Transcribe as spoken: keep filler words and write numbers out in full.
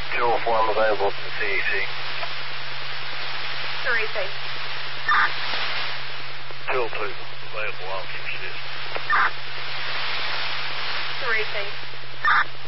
Dual form available to C E C. three C. Dual two available officer assist. three C.